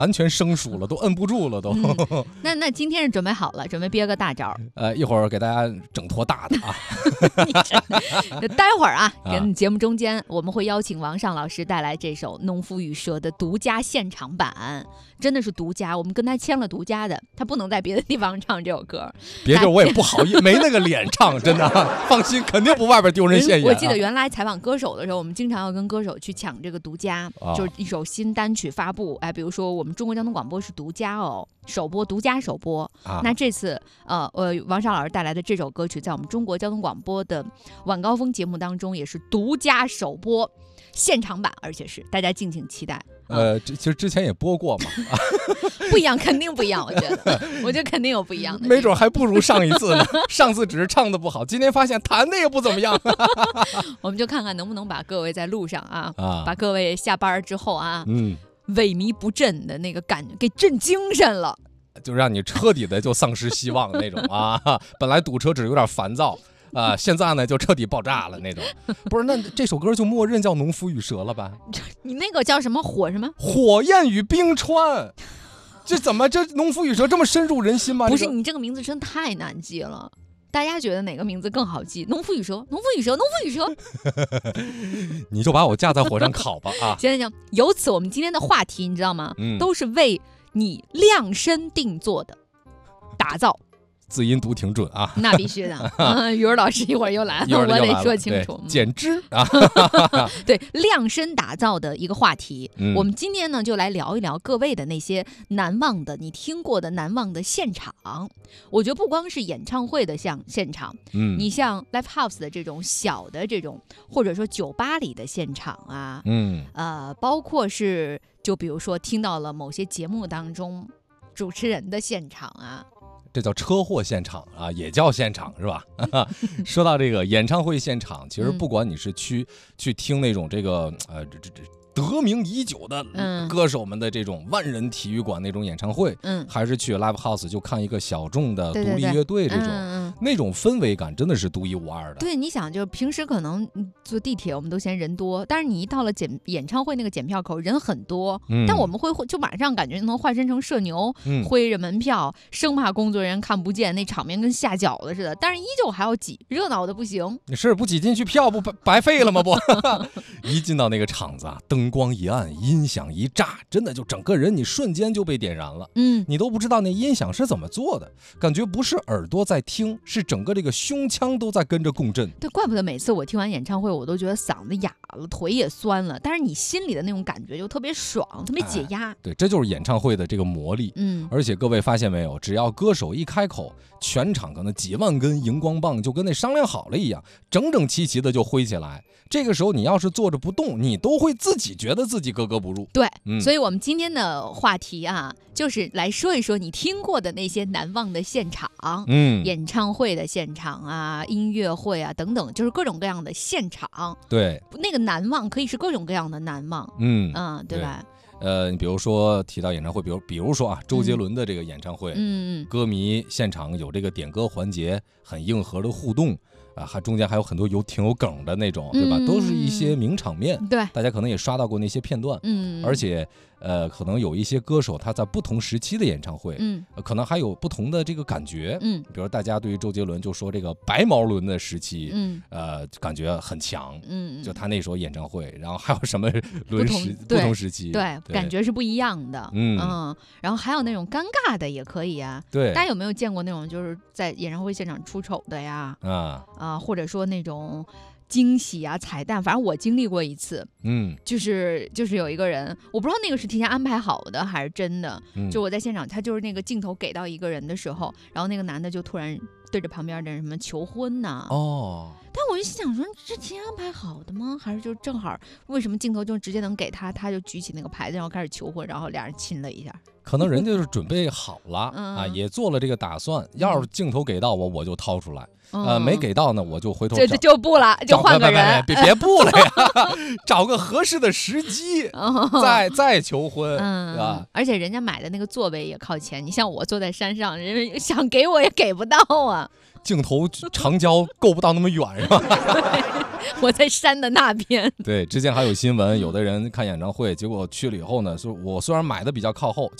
完全生疏了，都摁不住了都。 那今天是准备好了，准备憋个大招。 一会儿给大家整坨大的啊。 待会儿啊，跟节目中间我们会邀请王上老师带来这首《农夫与蛇》的独家现场版，真的是独家，我们跟他签了独家的，他不能在别的地方唱这首歌。 别地儿我也不好意思，没那个脸唱，真的，放心，肯定不外边丢人现眼。 我记得原来采访歌手的时候，我们经常要跟歌手去抢这个独家，就是一首新单曲发布，比如说我们中国交通广播是独家哦，独家首播。那这次王上老师带来的这首歌曲，在我们中国交通广播的晚高峰节目当中也是独家首播现场版，而且是大家敬请期待。 其实之前也播过嘛。 不一样，肯定不一样，我觉得肯定有不一样的， 没准还不如上一次呢。上次只是唱的不好，今天发现弹的也不怎么样。 我们就看看能不能把各位在路上把各位下班之后萎靡不振的那个感觉给震精神了， 就让你彻底的就丧失希望的那种啊！本来堵车只是有点烦躁现在呢就彻底爆炸了那种。不是，那这首歌就默认叫《农夫与蛇》了吧？ 你那个叫什么火焰与冰川？这怎么这农夫与蛇这么深入人心吗？ 不是，你这个名字真太难记了。大家觉得哪个名字更好记？农夫与蛇，农夫与蛇，农夫与蛇。 你就把我架在火上烤吧啊！ 行，由此我们今天的话题你知道吗？都是为你量身定做的打造。 字音读挺准啊， 那必须的。语文老师一会儿又来了，我得说清楚。 减脂啊， 对，量身打造的一个话题。我们今天呢就来聊一聊各位的那些难忘的，你听过的难忘的现场。我觉得不光是演唱会的现场，你像 live house 的这种小的这种，或者说酒吧里的现场啊，包括是就比如说听到了某些节目当中主持人的现场啊。 这叫车祸现场啊，也叫现场是吧？说到这个演唱会现场，其实不管你是去听那种这个得名已久的歌手们的这种万人体育馆那种演唱会，还是去 live house 就看一个小众的独立乐队这种，那种氛围感真的是独一无二的。 对，你想，就平时可能坐地铁我们都嫌人多，但是你一到了演唱会那个检票口人很多，但我们会就马上感觉能换身成社牛，挥着门票，生怕工作人员看不见，那场面跟下饺子似的，但是依旧还要挤，热闹的不行。 是不挤进去票不白费了吗？不，一进到那个场子灯光一暗，音响一炸，真的就整个人你瞬间就被点燃了。你都不知道那音响是怎么做的，感觉不是耳朵在听，是整个这个胸腔都在跟着共振。 对，怪不得每次我听完演唱会，我都觉得嗓子哑了，腿也酸了，但是你心里的那种感觉就特别爽，特别解压。 对，这就是演唱会的这个魔力。而且各位发现没有，只要歌手一开口，全场可能几万根荧光棒就跟那商量好了一样，整整齐齐的就挥起来。这个时候你要是坐着不动，你都会自己觉得自己格格不入。 对，所以我们今天的话题就是来说一说你听过的那些难忘的现场，演唱会的现场音乐会等等，就是各种各样的现场。对，那个难忘可以是各种各样的难忘。对吧？ 你比如说提到演唱会，比如说周杰伦的这个演唱会，歌迷现场有这个点歌环节，很硬核的互动。还中间还有很多挺有梗的那种，对吧？都是一些名场面。对，大家可能也刷到过那些片段。而且可能有一些歌手他在不同时期的演唱会，可能还有不同的这个感觉。比如大家对于周杰伦就说这个白毛轮的时期，感觉很强。就他那时候演唱会，然后还有什么轮不同时期， 对，感觉是不一样的。然后还有那种尴尬的也可以啊。对，大家有没有见过那种就是在演唱会现场出丑的呀？或者说那种惊喜彩蛋，反正我经历过一次。就是有一个人，我不知道那个是提前安排好的还是真的。就我在现场，他就是那个镜头给到一个人的时候，然后那个男的就突然对着旁边的人什么求婚呐。但我就心想说，这提前安排好的吗？还是就正好为什么镜头就直接能给他，他就举起那个牌子，然后开始求婚，然后俩人亲了一下。 可能人家就是准备好了啊，也做了这个打算。要是镜头给到我就掏出来，没给到呢，我就回头就不了，就换个人， 别不了呀，找个合适的时机再求婚，对吧？ 而且人家买的那个座位也靠前，你像我坐在山上，人家想给我也给不到啊。 镜头长焦够不到那么远是吧？ 我在山的那边。 对，之前还有新闻，有的人看演唱会，结果去了以后呢，说我虽然买的比较靠后。